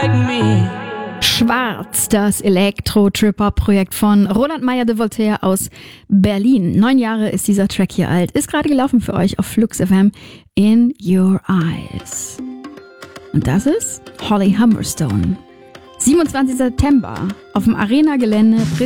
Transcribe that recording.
like me. Schwarz, das Elektro-Trip-Hop-Projekt von Roland Meyer de Voltaire aus Berlin. 9 Jahre ist dieser Track hier alt. Ist gerade gelaufen für euch auf Flux FM. In Your Eyes. Und das ist Holly Humberstone. 27. September auf dem Arena-Gelände